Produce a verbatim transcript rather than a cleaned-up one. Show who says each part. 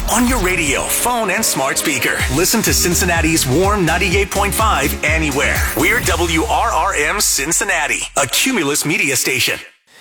Speaker 1: On your radio, phone, and smart speaker. Listen to Cincinnati's Warm ninety-eight point five anywhere. We're W R R M Cincinnati, a Cumulus media station.